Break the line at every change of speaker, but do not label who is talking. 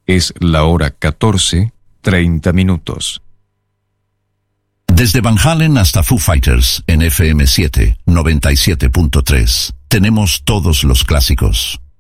Es la hora 14:30.
Desde Van Halen hasta Foo Fighters en FM7 97.3. Tenemos todos los clásicos.